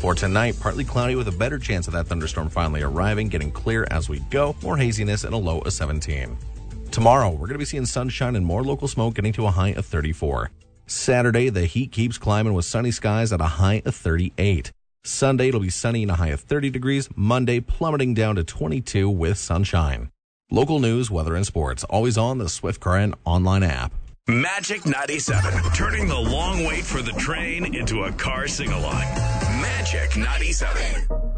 For tonight, partly cloudy with a better chance of that thunderstorm finally arriving, getting clear as we go, more haziness and a low of 17. Tomorrow, we're going to be seeing sunshine and more local smoke, getting to a high of 34. Saturday, the heat keeps climbing with sunny skies at a high of 38. Sunday, it'll be sunny and a high of 30 degrees. Monday, plummeting down to 22 with sunshine. Local news, weather, and sports, always on the Swift Current online app. Magic 97, turning the long wait for the train into a car sing-along. Magic 97.